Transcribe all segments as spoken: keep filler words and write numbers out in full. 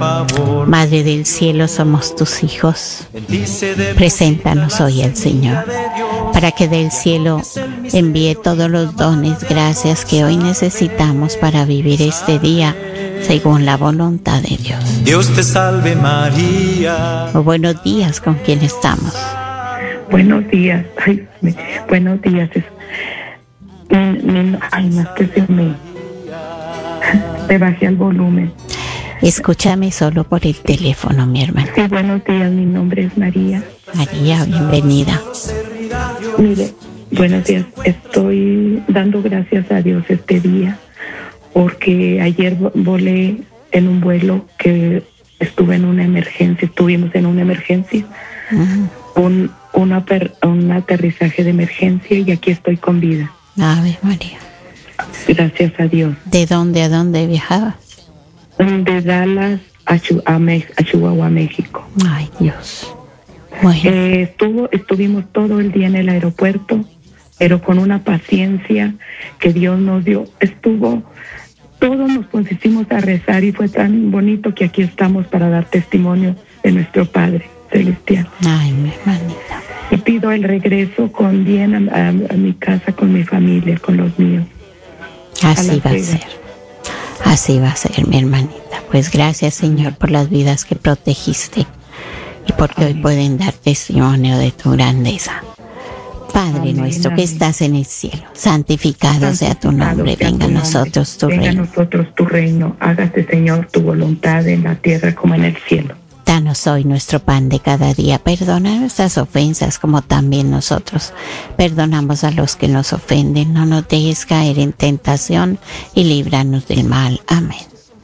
Madre del cielo, somos tus hijos. Preséntanos hoy al Señor, para que del cielo envíe todos los dones, gracias que hoy necesitamos para vivir este día según la voluntad de Dios. Dios te salve María. Oh, buenos días, ¿con quién estamos? Buenos días. Ay, me, buenos días. Es, mi, mi, ay, no es que se me, me bajé el volumen. Escúchame solo por el teléfono, mi hermana. Sí, buenos días. Mi nombre es María. María, bienvenida. Mire, buenos días. Estoy dando gracias a Dios este día porque ayer volé en un vuelo que estuve en una emergencia, estuvimos en una emergencia, uh-huh. un, una per, un aterrizaje de emergencia y aquí estoy con vida. Ave María. Gracias a Dios. ¿De dónde a dónde viajabas? De Dallas a, a, a Chihuahua, México. Ay, Dios. Bueno. Eh, estuvo, estuvimos todo el día en el aeropuerto, pero con una paciencia que Dios nos dio. Estuvo... Todos nos pusimos a rezar y fue tan bonito que aquí estamos para dar testimonio de nuestro Padre Celestial. Ay, mi hermanita. Y pido el regreso con bien a, a, a mi casa, con mi familia, con los míos. Así va a ser. Así va a ser, mi hermanita. Pues gracias, Señor, por las vidas que protegiste y porque Amén. Hoy pueden dar testimonio de tu grandeza. Padre amén, nuestro amén. Que estás en el cielo, santificado, santificado sea tu nombre, sea venga a nosotros tu venga reino. Venga a nosotros tu reino, hágase Señor tu voluntad en la tierra como en el cielo. Danos hoy nuestro pan de cada día, perdona nuestras ofensas como también nosotros perdonamos a los que nos ofenden, no nos dejes caer en tentación y líbranos del mal. Amén.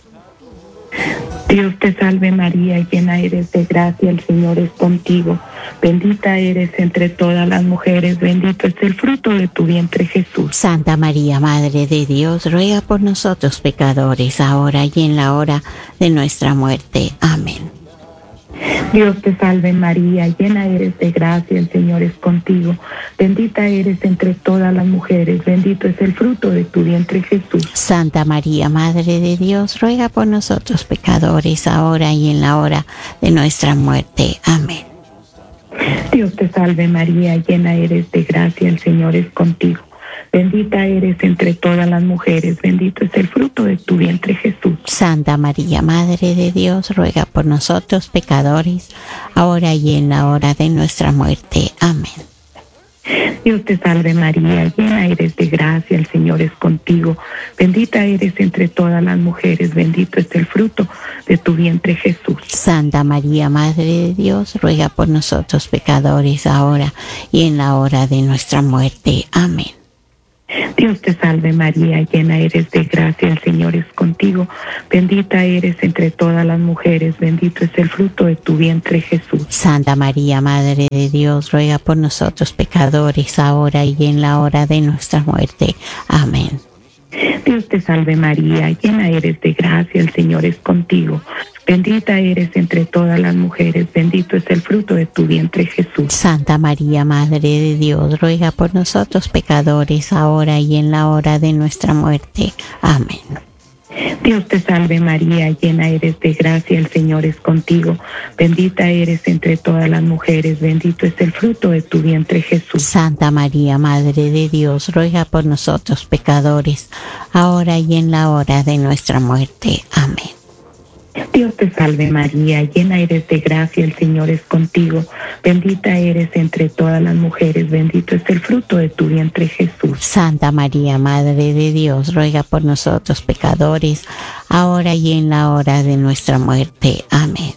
Dios te salve María, llena eres de gracia, el Señor es contigo. Bendita eres entre todas las mujeres, bendito es el fruto de tu vientre Jesús. Santa María, Madre de Dios, ruega por nosotros pecadores, ahora y en la hora de nuestra muerte. Amén. Dios te salve María, llena eres de gracia, el Señor es contigo. Bendita eres entre todas las mujeres, bendito es el fruto de tu vientre Jesús. Santa María, Madre de Dios, ruega por nosotros pecadores, ahora y en la hora de nuestra muerte. Amén. Dios te salve María, llena eres de gracia, el Señor es contigo. Bendita eres entre todas las mujeres, bendito es el fruto de tu vientre Jesús. Santa María, Madre de Dios, ruega por nosotros pecadores, ahora y en la hora de nuestra muerte. Amén. Dios te salve María, llena eres de gracia, el Señor es contigo. Bendita eres entre todas las mujeres, bendito es el fruto de tu vientre Jesús. Santa María, Madre de Dios, ruega por nosotros pecadores, ahora y en la hora de nuestra muerte. Amén. Dios te salve María, llena eres de gracia, el Señor es contigo. Bendita eres entre todas las mujeres, bendito es el fruto de tu vientre Jesús. Santa María, Madre de Dios, ruega por nosotros pecadores, ahora y en la hora de nuestra muerte. Amén. Dios te salve María, llena eres de gracia, el Señor es contigo. Bendita eres entre todas las mujeres, bendito es el fruto de tu vientre Jesús. Santa María, Madre de Dios, ruega por nosotros pecadores, ahora y en la hora de nuestra muerte. Amén. Dios te salve María, llena eres de gracia, el Señor es contigo. Bendita eres entre todas las mujeres, bendito es el fruto de tu vientre Jesús. Santa María, Madre de Dios, ruega por nosotros pecadores, ahora y en la hora de nuestra muerte. Amén. Dios te salve María, llena eres de gracia, el Señor es contigo. Bendita eres entre todas las mujeres, bendito es el fruto de tu vientre Jesús. Santa María, Madre de Dios, ruega por nosotros pecadores, ahora y en la hora de nuestra muerte. Amén.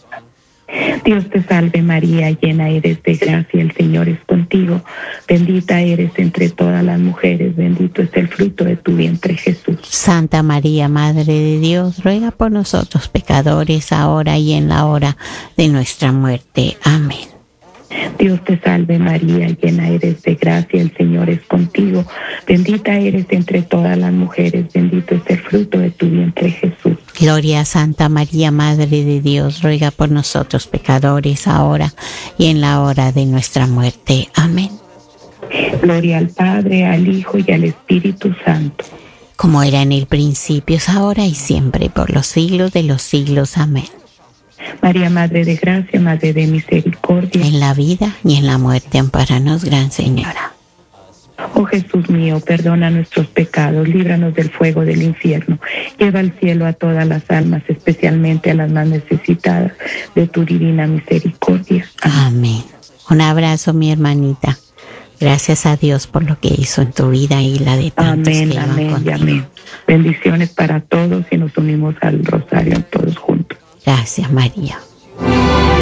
Dios te salve María, llena eres de gracia, el Señor es contigo. Bendita eres entre todas las mujeres, bendito es el fruto de tu vientre Jesús. Santa María, Madre de Dios, ruega por nosotros pecadores, ahora y en la hora de nuestra muerte. Amén. Dios te salve María, llena eres de gracia, el Señor es contigo. Bendita eres entre todas las mujeres, bendito es el fruto de tu vientre Jesús. Gloria a Santa María, Madre de Dios, ruega por nosotros pecadores, ahora y en la hora de nuestra muerte. Amén. Gloria al Padre, al Hijo y al Espíritu Santo. Como era en el principio, es ahora y siempre, por los siglos de los siglos. Amén. María, Madre de Gracia, Madre de Misericordia. En la vida y en la muerte, ampáranos, Gran Señora. Oh Jesús mío, perdona nuestros pecados, líbranos del fuego del infierno, lleva al cielo a todas las almas, especialmente a las más necesitadas de tu divina misericordia. Amén. Amén. Un abrazo, mi hermanita. Gracias a Dios por lo que hizo en tu vida y la de tantos amén, que iban amén, contigo. amén. Bendiciones para todos y nos unimos al rosario todos juntos. Gracias, María.